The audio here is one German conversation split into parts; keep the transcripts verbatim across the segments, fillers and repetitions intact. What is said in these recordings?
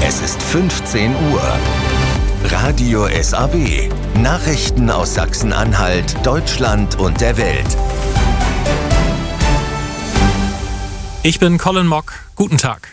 Es ist fünfzehn Uhr. Radio S A W. Nachrichten aus Sachsen-Anhalt, Deutschland und der Welt. Ich bin Colin Mock. Guten Tag.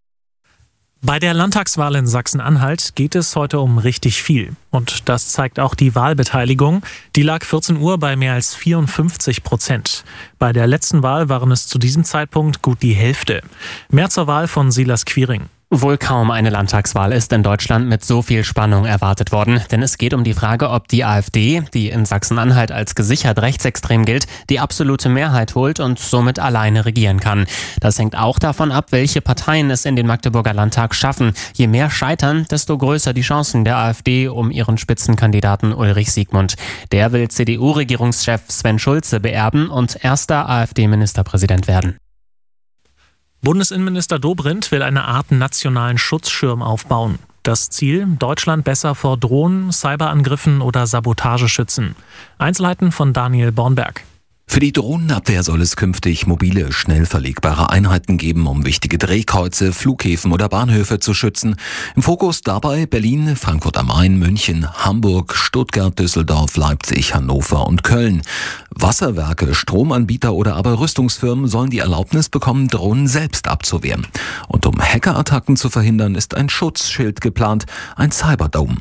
Bei der Landtagswahl in Sachsen-Anhalt geht es heute um richtig viel. Und das zeigt auch die Wahlbeteiligung. Die lag vierzehn Uhr bei mehr als vierundfünfzig Prozent. Bei der letzten Wahl waren es zu diesem Zeitpunkt gut die Hälfte. Mehr zur Wahl von Silas Quiring. Wohl kaum eine Landtagswahl ist in Deutschland mit so viel Spannung erwartet worden. Denn es geht um die Frage, ob die AfD, die in Sachsen-Anhalt als gesichert rechtsextrem gilt, die absolute Mehrheit holt und somit alleine regieren kann. Das hängt auch davon ab, welche Parteien es in den Magdeburger Landtag schaffen. Je mehr scheitern, desto größer die Chancen der AfD um ihren Spitzenkandidaten Ulrich Siegmund. Der will C D U-Regierungschef Sven Schulze beerben und erster AfD-Ministerpräsident werden. Bundesinnenminister Dobrindt will eine Art nationalen Schutzschirm aufbauen. Das Ziel: Deutschland besser vor Drohnen, Cyberangriffen oder Sabotage schützen. Einzelheiten von Daniel Bornberg. Für die Drohnenabwehr soll es künftig mobile, schnell verlegbare Einheiten geben, um wichtige Drehkreuze, Flughäfen oder Bahnhöfe zu schützen. Im Fokus dabei Berlin, Frankfurt am Main, München, Hamburg, Stuttgart, Düsseldorf, Leipzig, Hannover und Köln. Wasserwerke, Stromanbieter oder aber Rüstungsfirmen sollen die Erlaubnis bekommen, Drohnen selbst abzuwehren. Und um Hackerattacken zu verhindern, ist ein Schutzschild geplant, ein Cyberdome.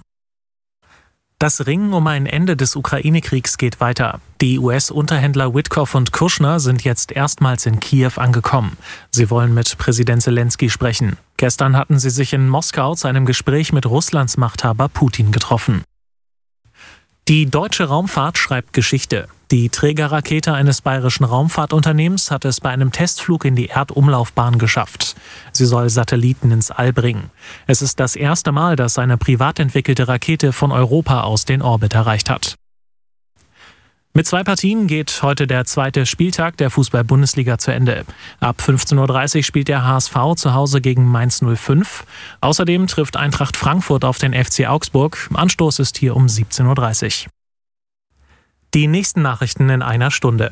Das Ringen um ein Ende des Ukraine-Kriegs geht weiter. Die U S-Unterhändler Witkoff und Kushner sind jetzt erstmals in Kiew angekommen. Sie wollen mit Präsident Zelensky sprechen. Gestern hatten sie sich in Moskau zu einem Gespräch mit Russlands Machthaber Putin getroffen. Die deutsche Raumfahrt schreibt Geschichte. Die Trägerrakete eines bayerischen Raumfahrtunternehmens hat es bei einem Testflug in die Erdumlaufbahn geschafft. Sie soll Satelliten ins All bringen. Es ist das erste Mal, dass eine privat entwickelte Rakete von Europa aus den Orbit erreicht hat. Mit zwei Partien geht heute der zweite Spieltag der Fußball-Bundesliga zu Ende. Ab fünfzehn Uhr dreißig spielt der H S V zu Hause gegen Mainz null fünf. Außerdem trifft Eintracht Frankfurt auf den F C Augsburg. Anstoß ist hier um siebzehn Uhr dreißig. Die nächsten Nachrichten in einer Stunde.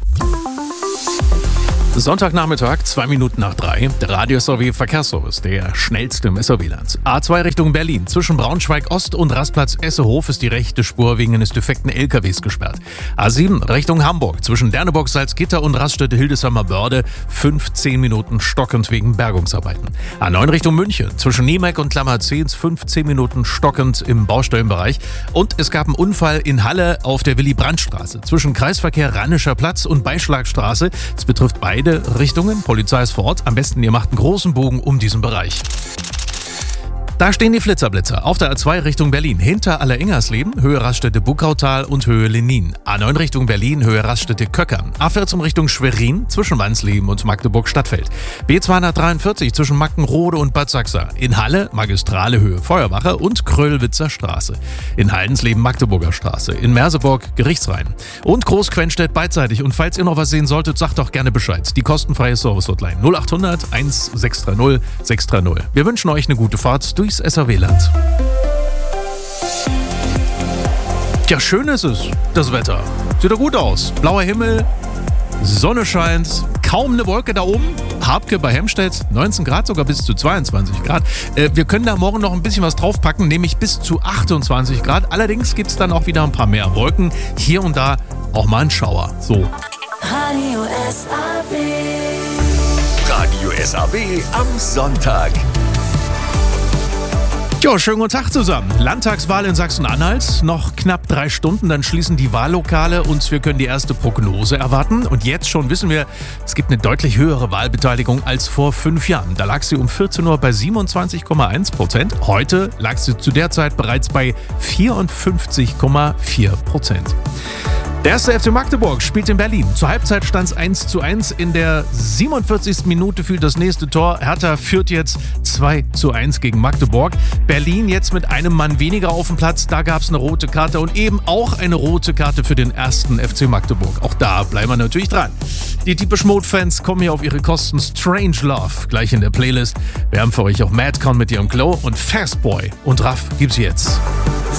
Sontagnachmittag, zwei Minuten nach drei. Der Radio S A W Verkehrsservice, der schnellste im S A W-Land. A zwei Richtung Berlin. Zwischen Braunschweig Ost und Rastplatz Essehof ist die rechte Spur wegen eines defekten L K Ws gesperrt. A sieben Richtung Hamburg. Zwischen Derneburg, Salzgitter und Raststätte Hildesheimer Börde fünfzehn Minuten stockend wegen Bergungsarbeiten. A neun Richtung München. Zwischen Niemek und Klammerzehns fünfzehn Minuten stockend im Baustellenbereich. Und es gab einen Unfall in Halle auf der Willy-Brandt-Straße. Zwischen Kreisverkehr Rannischer Platz und Beischlagstraße. Es betrifft beide Richtungen. Polizei ist vor Ort. Am besten, ihr macht einen großen Bogen um diesen Bereich. Da stehen die Flitzerblitzer auf der A zwei Richtung Berlin, hinter Aller-Ingersleben, Höhe Raststätte Buckautal und Höhe Lenin. A neun Richtung Berlin, Höhe Raststätte Köckern. A vierzehn Richtung Schwerin, zwischen Wansleben und Magdeburg-Stadtfeld. B zweihundertdreiundvierzig zwischen Mackenrode und Bad Sachsa. In Halle, Magistrale Höhe Feuerwache und Kröllwitzer Straße. In Haldensleben, Magdeburger Straße. In Merseburg, Gerichtsrhein. Und Großquenstedt beidseitig. Und falls ihr noch was sehen solltet, sagt doch gerne Bescheid. Die kostenfreie Service-Hotline null acht hundert eins sechs drei null sechs drei null. Wir wünschen euch eine gute Fahrt durch S A W-Land. Ja, schön ist es, das Wetter. Sieht doch gut aus. Blauer Himmel, Sonne scheint, kaum eine Wolke da oben. Habke bei Hemstedt, neunzehn Grad, sogar bis zu zweiundzwanzig Grad. Äh, wir können da morgen noch ein bisschen was draufpacken, nämlich bis zu achtundzwanzig Grad. Allerdings gibt es dann auch wieder ein paar mehr Wolken. Hier und da auch mal ein Schauer. So. Radio S A W. Radio S A W am Sonntag. Ja, schönen guten Tag zusammen. Landtagswahl in Sachsen-Anhalt. Noch knapp drei Stunden, dann schließen die Wahllokale und wir können die erste Prognose erwarten. Und jetzt schon wissen wir, es gibt eine deutlich höhere Wahlbeteiligung als vor fünf Jahren. Da lag sie um vierzehn Uhr bei siebenundzwanzig Komma eins Prozent. Heute lag sie zu der Zeit bereits bei vierundfünfzig Komma vier Prozent. Der erste F C Magdeburg spielt in Berlin. Zur Halbzeit stand es eins zu eins. In der siebenundvierzigsten Minute fiel das nächste Tor. Hertha führt jetzt zwei zu eins gegen Magdeburg. Berlin jetzt mit einem Mann weniger auf dem Platz. Da gab es eine rote Karte und eben auch eine rote Karte für den ersten F C Magdeburg. Auch da bleiben wir natürlich dran. Die Typisch Mode-Fans kommen hier auf ihre Kosten. Strange Love gleich in der Playlist. Wir haben für euch auch Madcon mit ihrem Glow und Fastboy und Raff gibt's jetzt.